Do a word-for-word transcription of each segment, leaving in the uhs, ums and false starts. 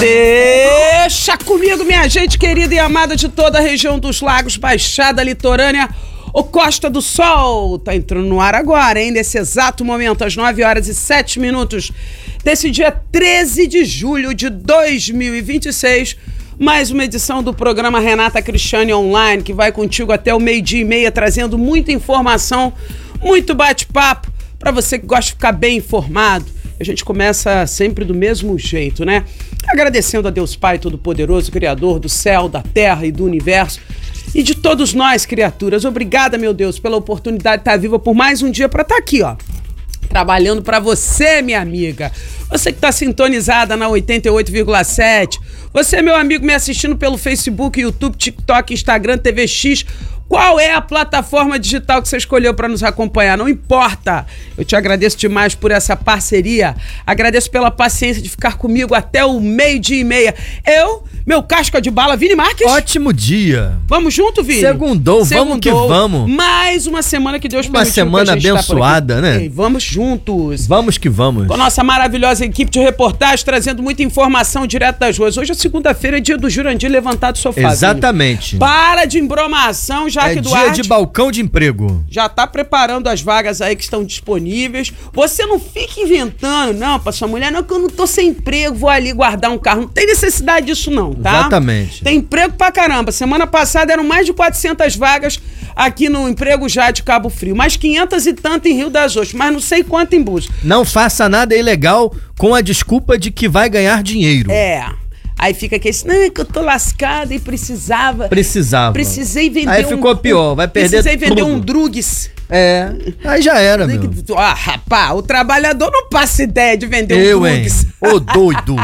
Deixa comigo, minha gente querida e amada de toda a região dos lagos, Baixada Litorânea, o Costa do Sol. Tá entrando no ar agora, hein? Nesse exato momento, às nove horas e sete minutos desse dia treze de julho de dois mil e vinte e seis. Mais uma edição do programa Renata Cristiane Online, que vai contigo até o meio-dia e meia, trazendo muita informação, muito bate-papo, para você que gosta de ficar bem informado. A gente começa sempre do mesmo jeito, né? Agradecendo a Deus Pai Todo-Poderoso, Criador do céu, da terra e do universo, e de todos nós, criaturas. Obrigada, meu Deus, pela oportunidade de estar viva por mais um dia para estar aqui, ó. Trabalhando para você, minha amiga. Você que está sintonizada na oitenta e oito vírgula sete. Você, meu amigo, me assistindo pelo Facebook, YouTube, TikTok, Instagram, T V X. Qual é a plataforma digital que você escolheu para nos acompanhar? Não importa. Eu te agradeço demais por essa parceria. Agradeço pela paciência de ficar comigo até o meio-dia e meia. Eu, meu casca de bala, Vini Marques. Ótimo dia. Vamos junto, Vini? Segundou, Segundou. Vamos que vamos. Mais uma semana que Deus uma permitiu. Uma semana abençoada, né? Ei, vamos juntos. Vamos que vamos. Com a nossa maravilhosa equipe de reportagem, trazendo muita informação direto das ruas. Hoje é segunda-feira, é dia do Jurandir levantar do sofá. Exatamente. Vini. Para de embromação, já é que dia Duarte de balcão de emprego. Já tá preparando as vagas aí que estão disponíveis. Você não fica inventando, não, pra sua mulher, não, que eu não tô sem emprego, vou ali guardar um carro. Não tem necessidade disso não, tá? Exatamente. Tem emprego pra caramba. Semana passada eram mais de quatrocentas vagas aqui no Emprego Já de Cabo Frio. Mais quinhentas e tanto em Rio das Ostras, mas não sei quanto em Búzios. Não faça nada ilegal com a desculpa de que vai ganhar dinheiro. É. Aí fica aquele, não, é que eu tô lascada e precisava. Precisava. Precisei vender Aí um... ficou pior, vai perder Precisei vender tudo. um drugs. É, aí já era, meu. Ah, rapaz, o trabalhador não passa ideia de vender Eu, um drugs. Ô, doido.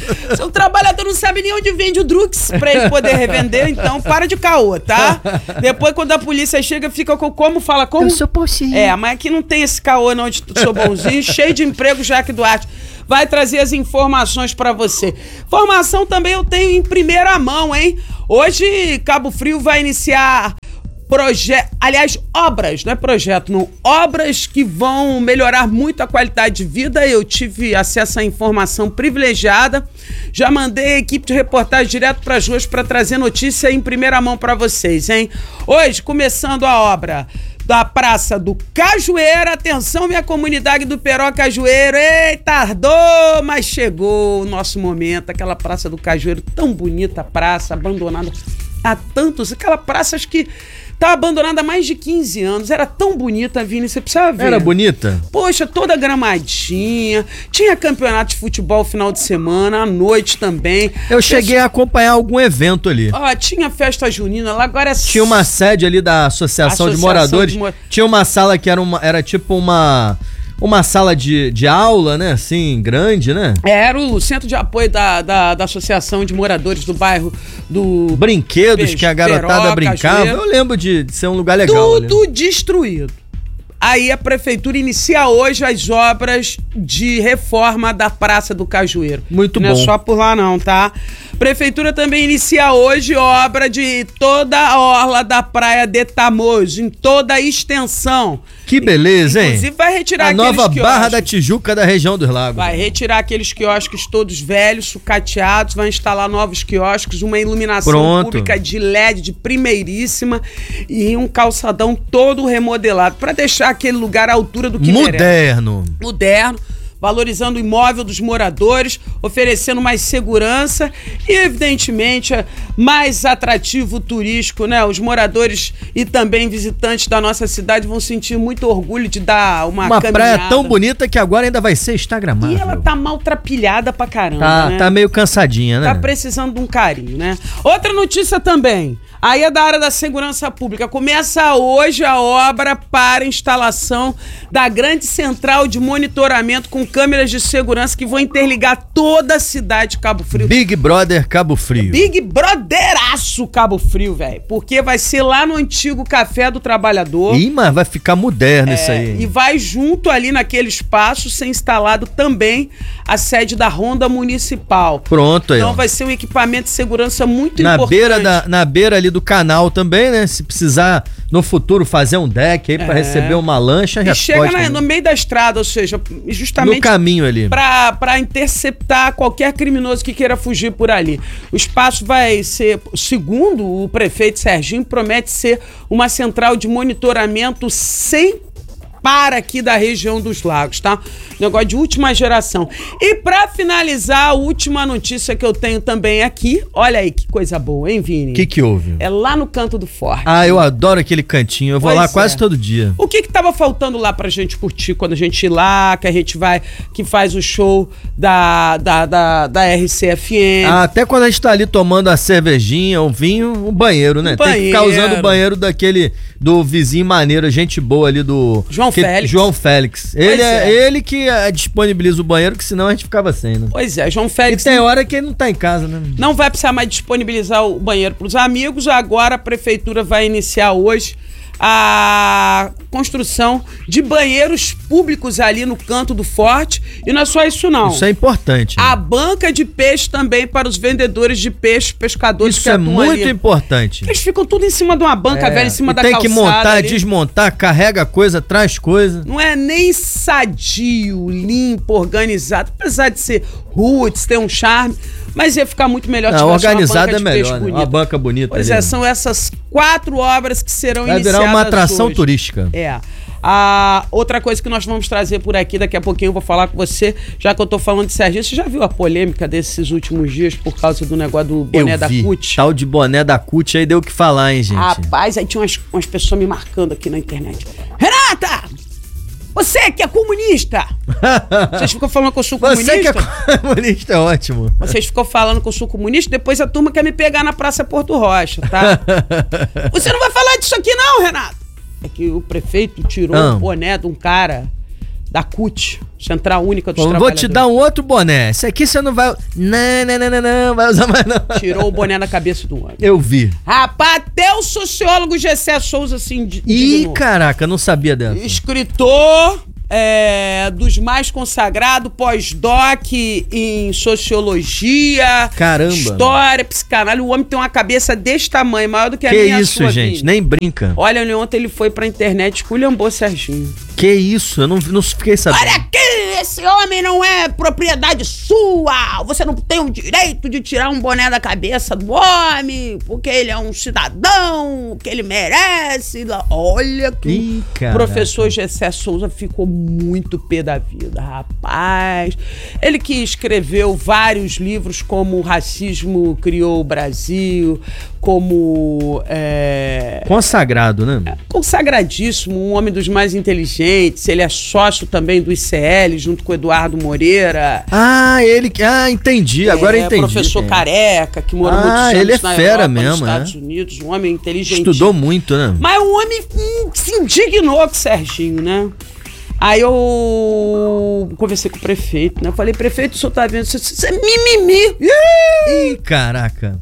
O trabalhador não sabe nem onde vende o drugs pra ele poder revender, então para de caô, tá? Depois, quando a polícia chega, fica com como fala, como? Eu sou possível. É, mas aqui não tem esse caô não, de sou bonzinho, cheio de emprego, Jaque Duarte. Vai trazer as informações pra você. Informação também eu tenho em primeira mão, hein? Hoje, Cabo Frio vai iniciar projeto, aliás, obras, não é projeto, não. Obras que vão melhorar muito a qualidade de vida. Eu tive acesso à informação privilegiada. Já mandei a equipe de reportagem direto para as ruas para trazer notícia em primeira mão para vocês, hein? Hoje, começando a obra da Praça do Cajueiro. Atenção, minha comunidade do Peró Cajueiro. Ei, tardou, mas chegou o nosso momento. Aquela Praça do Cajueiro, tão bonita praça, abandonada há tantos... Aquela praça, acho que tá abandonada há mais de quinze anos. Era tão bonita, Vini, você precisava ver. Era bonita? Poxa, toda gramadinha. Tinha campeonato de futebol final de semana, à noite também. Eu cheguei Festa... a acompanhar algum evento ali. Ó, tinha festa junina lá, agora... Tinha uma sede ali da Associação, Associação de Moradores. De mor... Tinha uma sala que era, uma, era tipo uma... Uma sala de, de aula, né? Assim, grande, né? Era o centro de apoio da, da, da Associação de Moradores do bairro do... Brinquedos Pe- que a garotada Peró, brincava. Cajueiro. Eu lembro de, de ser um lugar legal. Tudo ali. Destruído. Aí a prefeitura inicia hoje as obras de reforma da Praça do Cajueiro. Muito não bom. Não é só por lá não, tá? Prefeitura também inicia hoje obra de toda a orla da Praia de Tamojo, em toda a extensão. Que beleza, hein? Inclusive vai retirar a aqueles nova quiosques. Barra da Tijuca da região dos Lagos. Vai retirar aqueles quiosques todos velhos, sucateados, vai instalar novos quiosques, uma iluminação Pronto. pública de L E D de primeiríssima e um calçadão todo remodelado para deixar aquele lugar à altura do que Moderno. merece. Moderno. Valorizando o imóvel dos moradores, oferecendo mais segurança e, evidentemente, mais atrativo turístico, né? Os moradores e também visitantes da nossa cidade vão sentir muito orgulho de dar uma, uma caminhada. praia tão bonita que agora ainda vai ser instagramável. E ela tá maltrapilhada pra caramba, tá, né? Tá meio cansadinha, né? Tá precisando de um carinho, né? Outra notícia também. Aí é da área da segurança pública. Começa hoje a obra para instalação da grande central de monitoramento com câmeras de segurança que vão interligar toda a cidade de Cabo Frio. Big Brother Cabo Frio. Big Brotheraço Cabo Frio, velho. Porque vai ser lá no antigo Café do Trabalhador. Ih, mas vai ficar moderno é, isso aí. E vai junto ali naquele espaço ser instalado também a sede da Ronda Municipal. Pronto aí. Então vai ser um equipamento de segurança muito na importante. Beira da, na beira ali do canal também, né? Se precisar no futuro fazer um deck aí é. pra receber uma lancha. E chega na, no meio da estrada, ou seja, justamente... No caminho ali. Pra, pra interceptar qualquer criminoso que queira fugir por ali. O espaço vai ser, segundo o prefeito Serginho, promete ser uma central de monitoramento sem para aqui da região dos lagos, tá? Negócio de última geração. E pra finalizar, a última notícia que eu tenho também aqui, olha aí que coisa boa, hein, Vini? O que que houve? É lá no Canto do Forte. Ah, eu adoro aquele cantinho, eu vou Pois lá quase é. todo dia. O que que tava faltando lá pra gente curtir quando a gente ir lá, que a gente vai, que faz o show da, da, da, da R C F M. Ah, até quando a gente tá ali tomando a cervejinha, o vinho, o banheiro, né? Um Tem que ficar banheiro. usando o banheiro daquele, do vizinho maneiro, gente boa ali do... João que, Félix. João Félix. Ele é, é. ele que é, disponibiliza o banheiro, que senão a gente ficava sem, né? Pois é, João E Félix tem hora que ele não tá em casa, né? não vai precisar mais disponibilizar o banheiro para os amigos. Agora a prefeitura vai iniciar hoje a construção de banheiros públicos ali no Canto do Forte. E não é só isso, não. Isso é importante. Né? A banca de peixe também para os vendedores de peixe, pescadores Isso que é atuam muito ali. importante. Eles ficam tudo em cima de uma banca, É, velho, em cima e da tem calçada. que montar, ali. desmontar, carrega coisa, traz coisa. Não é nem sadio, limpo, organizado. Apesar de ser roots, ter um charme, mas ia ficar muito melhor Não, tivesse uma organizado banca é de peixe melhor, né? bonita. Uma banca bonita. Pois ali, é, né? são essas quatro obras que serão Vai iniciadas virar uma atração hoje. turística. É. A outra coisa que nós vamos trazer por aqui, daqui a pouquinho eu vou falar com você, já que eu tô falando de Serginho. Você já viu a polêmica desses últimos dias por causa do negócio do boné Eu da vi. C U T? Tal de boné da C U T aí deu o que falar, hein, gente? Rapaz, aí tinha umas, umas pessoas me marcando aqui na internet. Renata! Você que é comunista! Vocês ficam falando que eu sou comunista? Você que é comunista é ótimo. Vocês ficam falando que eu sou comunista, depois a turma quer me pegar na Praça Porto Rocha, tá? Você não vai falar disso aqui não, Renato! É que o prefeito tirou Ah. o boné de um cara da C U T, Central Única dos Bom, vou Trabalhadores. te dar um outro boné. Esse aqui você não vai... Não, não, não, não, não, vai usar mais não. Tirou o boné da cabeça do homem. Eu vi. Rapaz, até o sociólogo Gessé Souza assim de Ih, caraca, não sabia dessa. Escritor é, dos mais consagrados, pós-doc em sociologia, Caramba. história, psicanálise. O homem tem uma cabeça desse tamanho, maior do que a Que minha isso, sua, gente, Vini. nem brinca. Olha, ontem ele foi pra internet, esculhambou Serginho. Que isso, eu não, não fiquei sabendo. Olha aqui, esse homem não é propriedade sua. Você não tem o direito de tirar um boné da cabeça do homem, porque ele é um cidadão, que ele merece. Olha que Ih, o caraca. professor Gessé Souza ficou muito pé da vida, rapaz. Ele que escreveu vários livros como O Racismo Criou o Brasil, como... É... Consagrado, né? consagradíssimo, um homem dos mais inteligentes. Ele é sócio também do I C L, junto com o Eduardo Moreira. Ah, ele que. Ah, entendi. Agora eu é, entendi. professor quem é. careca, que morou Ah, muitos anos ele é na fera Europa, mesmo, nos Estados é? Unidos, um homem inteligente. Estudou muito, né? Mas o homem hum, se indignou com o Serginho, né? Aí eu conversei com o prefeito, né? Eu falei, prefeito, o senhor tá vendo? Isso isso é mimimi. Ih, caraca.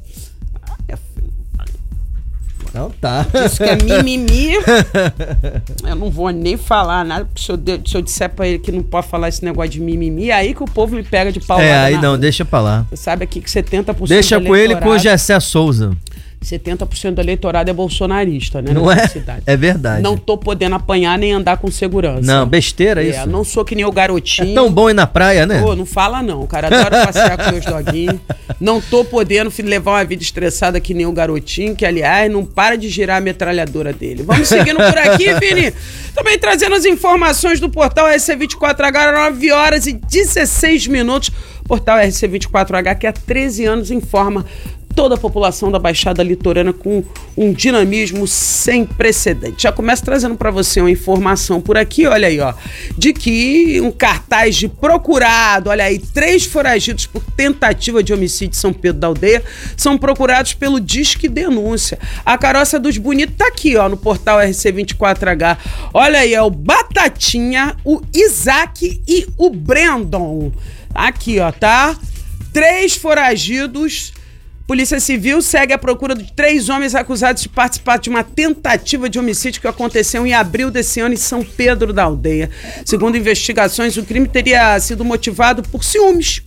Não tá. Isso que é mimimi. Eu não vou nem falar nada, porque se eu, de- se eu disser pra ele que não pode falar esse negócio de mimimi, aí que o povo me pega de pau. É, aí não, deixa pra lá. Você sabe aqui que setenta por cento Deixa do com ele e com o eleitorado- Gessé Souza. setenta por cento do eleitorado é bolsonarista, né? Não nessa é? cidade. É verdade. Não tô podendo apanhar nem andar com segurança. Não, besteira É, isso. não sou que nem o garotinho. É tão bom ir na praia, né? Pô, não fala não, o cara adora passear com meus doguinhos. Não tô podendo fi- levar uma vida estressada que nem o garotinho, que aliás não para de girar a metralhadora dele. Vamos seguindo por aqui, Vini. Também trazendo as informações do portal R C vinte e quatro H, nove horas e dezesseis minutos. Portal R C vinte e quatro H, que há treze anos informa toda a população da Baixada Litorânea com um dinamismo sem precedente. Já começo trazendo para você uma informação por aqui, olha aí, ó, de que um cartaz de procurado, olha aí, três foragidos por tentativa de homicídio em São Pedro da Aldeia são procurados pelo Disque Denúncia. A Caroça dos Bonitos tá aqui, ó, no portal R C vinte e quatro H. Olha aí, é o Batatinha, o Isaac e o Brandon. Aqui, ó, tá? Três foragidos. Polícia Civil segue a procura de três homens acusados de participar de uma tentativa de homicídio que aconteceu em abril desse ano em São Pedro da Aldeia. Segundo investigações, o crime teria sido motivado por ciúmes.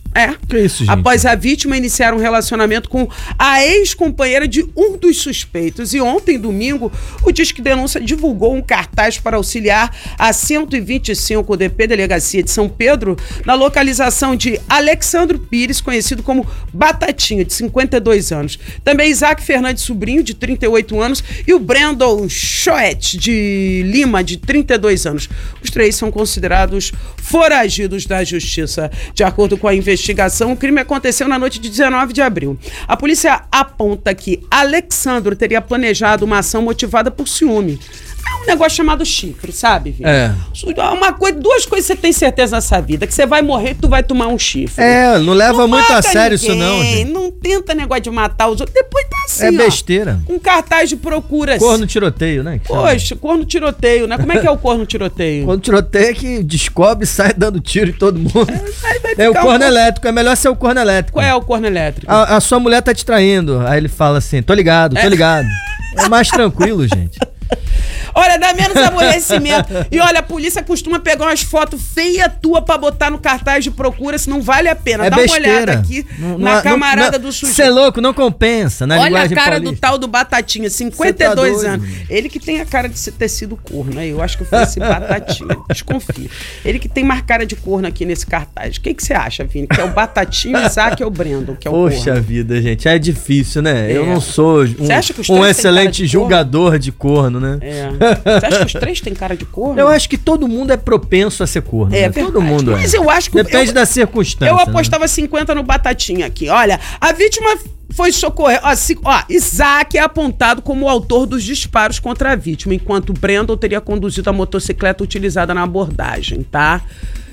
É. Que isso, gente? Após a vítima iniciar um relacionamento com a ex-companheira de um dos suspeitos. E ontem, domingo, o Disque Denúncia divulgou um cartaz para auxiliar a cento e vinte e cinco D P, Delegacia de São Pedro, na localização de Alexandro Pires, conhecido como Batatinha, de cinquenta e dois anos. Também Isaac Fernandes Sobrinho, de trinta e oito anos, e o Brandon Choet, de Lima, de trinta e dois anos. Os três são considerados foragidos da justiça. De acordo com a investigação, investigação, o crime aconteceu na noite de dezenove de abril. A polícia aponta que Alexandro teria planejado uma ação motivada por ciúme. É um negócio chamado chifre, sabe, Vini? É. Uma coisa, duas coisas você tem certeza nessa vida, que você vai morrer e tu vai tomar um chifre. É, não leva não muito a sério ninguém, isso não, gente. Não tenta negócio de matar os outros. Depois tá assim, É besteira. Ó, um cartaz de procura. Corno tiroteio, né? Poxa, corno tiroteio, né? Como é que é o corno tiroteio? Corno tiroteio é que descobre e sai dando tiro em todo mundo. É, é o um corno elétrico, é melhor ser o corno elétrico. Qual é o corno elétrico? A, a sua mulher tá te traindo. Aí ele fala assim, tô ligado, tô ligado. É, é mais tranquilo, gente. Olha, dá menos aborrecimento. E olha, a polícia costuma pegar umas fotos feias tua pra botar no cartaz de procura, se não vale a pena. É dá besteira. uma olhada aqui não, na não, camarada não, do sujeito. Você é louco, não compensa. Na olha a cara paulista. do tal do Batatinha, cinquenta e dois tá anos. Ele que tem a cara de ter sido corno, né? Eu acho que foi esse Batatinha. Desconfio. Ele que tem mais cara de corno aqui nesse cartaz. O que que você acha, Vini? Que é o Batatinha, o Isaac ou o Brandon, que é o Poxa corno? vida, gente. É difícil, né? É. Eu não sou um, um excelente de julgador de corno, né? É. Você acha que os três têm cara de corno? Eu acho que todo mundo é propenso a ser corno. É, né? verdade. Todo mundo Mas é. eu acho que... Depende eu, da circunstância. Eu apostava né? cinquenta no Batatinha aqui. Olha, a vítima foi socorrer... Ó, se, ó, Isaac é apontado como o autor dos disparos contra a vítima, enquanto Brandon teria conduzido a motocicleta utilizada na abordagem, tá?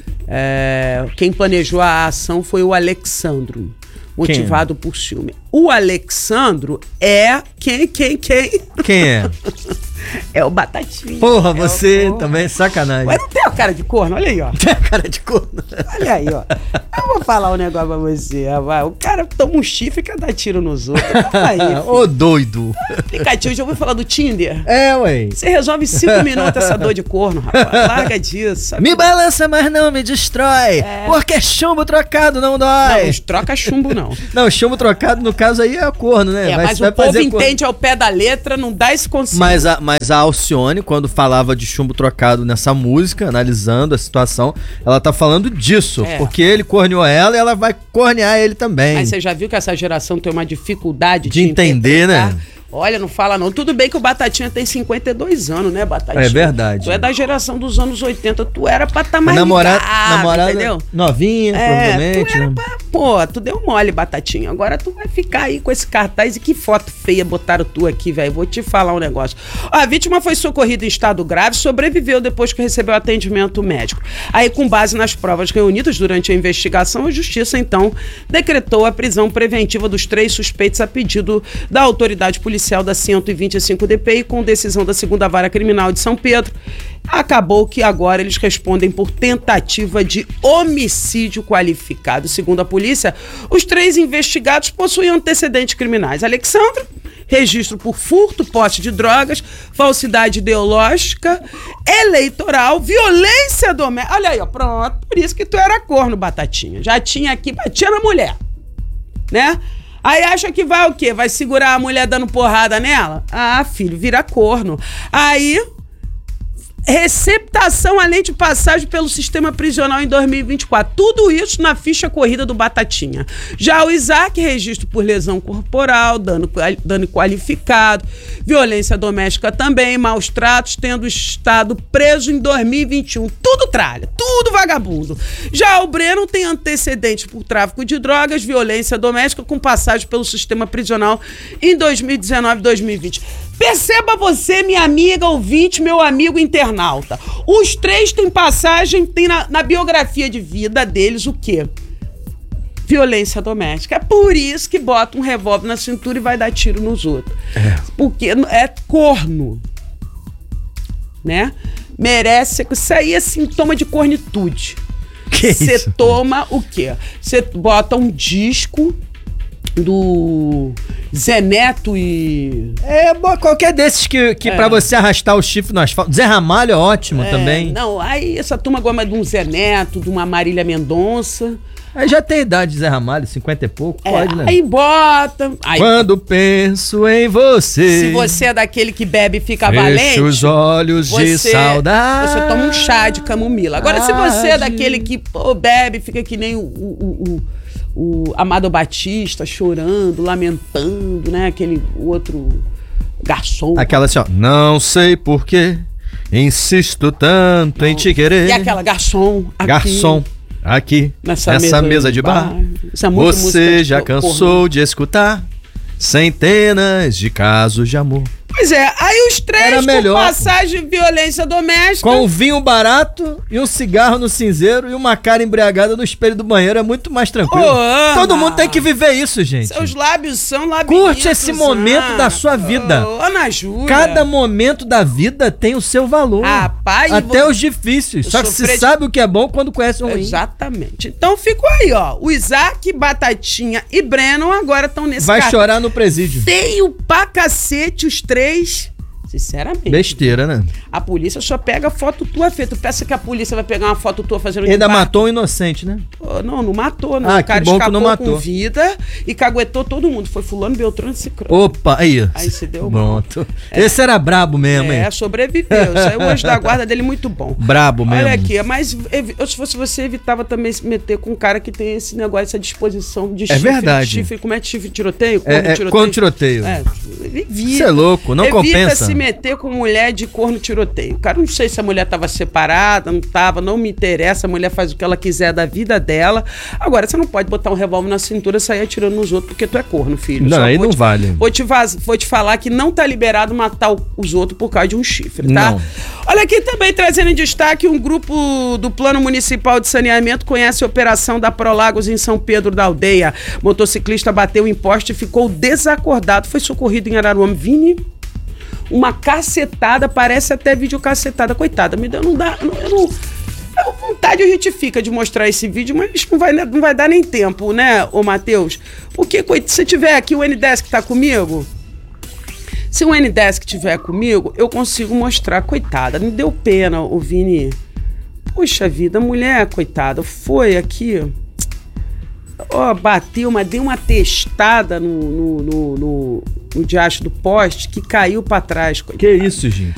É, quem planejou a ação foi o Alexandro, motivado quem? por ciúme. O Alexandro é quem, quem, quem? Quem é? É o Batatinha. Porra, é você também é sacanagem. Mas não tem a cara de corno? Olha aí, ó. Tem a cara de corno. Olha aí, ó. Eu vou falar um negócio pra você, rapaz. O cara toma um chifre e quer dar tiro nos outros. Aí, ô doido. Aplicativo, já ouviu falar do Tinder? É, ué. Você resolve em cinco minutos essa dor de corno, rapaz. Larga disso. Sabe? Me balança, mas não me destrói. É. Porque chumbo trocado não dói. Não, troca chumbo não. Não, chumbo trocado no caso aí é corno, né? É, vai, mas vai o povo fazer entende corno. ao pé da letra, não dá esse conselho. Mas a, mas a Alcione, quando falava de chumbo trocado nessa música, analisando a situação, ela tá falando disso. É. Porque ele corneou ela e ela vai cornear ele também. Mas você já viu que essa geração tem uma dificuldade de, de entender, né? Olha, não fala não. Tudo bem que o Batatinha tem cinquenta e dois anos, né, Batatinha? É verdade. Tu é da geração dos anos oitenta, tu era pra estar tá mais namorada, ligado, namorada entendeu? Novinha, é, provavelmente. Tu era né? pra, pô, tu deu mole, Batatinha. Agora tu vai ficar aí com esse cartaz. E que foto feia botaram tu aqui, velho. Vou te falar um negócio. A vítima foi socorrida em estado grave, sobreviveu depois que recebeu atendimento médico. Aí, com base nas provas reunidas durante a investigação, a justiça, então, decretou a prisão preventiva dos três suspeitos a pedido da autoridade policial da cento e vinte e cinco D P e com decisão da segunda Vara Criminal de São Pedro. Acabou que agora eles respondem por tentativa de homicídio qualificado. Segundo a polícia, os três investigados possuem antecedentes criminais. Alexandre, registro por furto, posse de drogas, falsidade ideológica, eleitoral, violência doméstica. Olha aí, ó, pronto. Por isso que tu era corno, Batatinha. Já tinha aqui, batia na mulher, né? Aí acha que vai o quê? Vai segurar a mulher dando porrada nela? Ah, filho, vira corno. Aí, receptação além de passagem pelo sistema prisional em dois mil e vinte e quatro. Tudo isso na ficha corrida do Batatinha. Já o Isaac, registro por lesão corporal, dano, dano qualificado, violência doméstica também, maus tratos, tendo estado preso em dois mil e vinte e um. Tudo tralha, tudo vagabundo. Já o Breno tem antecedentes por tráfico de drogas, violência doméstica, com passagem pelo sistema prisional em dois mil e dezenove e dois mil e vinte. Perceba você, minha amiga ouvinte, meu amigo internauta. Os três têm passagem, tem na, na biografia de vida deles o quê? Violência doméstica. É por isso que bota um revólver na cintura e vai dar tiro nos outros. É. Porque é corno. Né? Merece... Isso aí é sintoma de cornitude. Você toma o quê? Você bota um disco do Zé Neto e... É, qualquer desses que, que é. pra você arrastar o chifre no asfalto. Zé Ramalho é ótimo é, também. Não, aí essa turma gosta de um Zé Neto, de uma Marília Mendonça. Aí já tem idade de Zé Ramalho, cinquenta e pouco, É, pode, né? aí bota. Aí, Quando penso em você. se você é daquele que bebe e fica fecho valente. os olhos de Você, saudade. você toma um chá de camomila. Agora, se você é Ah, daquele que pô, bebe, fica que nem o, o, o, o Amado Batista, chorando, lamentando, né? Aquele outro garçom. Aquela assim, ó. Não sei porquê, insisto tanto em te querer. E aquela garçom aqui. Garçom, aqui, Nessa nessa, mesa mesa, de bar. bar. Isso é muita música Você de já pornô. cansou de escutar centenas de casos de amor. Pois é, aí os três Era com melhor, passagem de violência doméstica. Com um vinho barato e um cigarro no cinzeiro e uma cara embriagada no espelho do banheiro é muito mais tranquilo. Ô, Ana, Todo mundo tem que viver isso, gente. seus lábios são labirintos. Curte esse momento Ana. da sua vida. Ô, Ana Júlia. Cada momento da vida tem o seu valor. Rapaz, Até vou- os difíceis. Eu Só que sou se Fred- sabe o que é bom quando conhece um ruim. Exatamente. Então ficou aí, ó. O Isaac, Batatinha e Breno agora estão nesse Vai carro. chorar no presídio. Feio pra cacete os três. Sinceramente. Besteira, né? A polícia só pega foto tua feita. Tu pensa que a polícia vai pegar uma foto tua fazendo de Ainda bar? matou um inocente, né? Pô, não, não matou, não. Ah, O cara que bom que escapou não matou. com vida e caguetou todo mundo. Foi fulano, Beltrano e Cicrano. Opa, aí. Aí se deu mal. Pronto. Esse era brabo mesmo, hein? É, sobreviveu. Saiu o anjo da guarda dele muito bom. Brabo mesmo. Olha aqui, mas evi- eu, se fosse você, evitava também se meter com um cara que tem esse negócio, essa disposição de chifre. verdade. Chifre, como é que chifre tiroteio? É, Corno é, tiroteio? corno tiroteio. É, evita. Isso é louco, não evita compensa. se meter com mulher de corno tiroteio. Cara, não sei se a mulher tava separada, não tava, não me interessa, a mulher faz o que ela quiser da vida dela. Agora, você não pode botar um revólver na cintura e sair atirando nos outros porque tu é corno, filho. Não, Só aí vou não te- vale. Vou te, vaz- vou te falar que não tá liberado matar o- os outros por causa de um chifre, tá? Não. Olha aqui também trazendo em destaque um grupo do Plano Municipal de Saneamento conhece a operação da Prolagos em São Pedro da Aldeia. Motociclista bateu em poste e ficou desacordado. Foi socorrido em Araruama. Vini, uma cacetada, parece até videocacetada. Coitada, me deu, não dá, eu não... Eu não a vontade a gente fica de mostrar esse vídeo, mas não vai, não vai dar nem tempo, né, ô Matheus? Porque coit- se tiver aqui o N-Desk tá comigo, se o N-Desk tiver comigo, eu consigo mostrar. Coitada, me deu pena, o Vini. Puxa vida, a mulher, coitada, foi aqui, ó, bateu, mas deu uma testada no, no, no, no, no diacho do poste que caiu pra trás. Que isso, gente?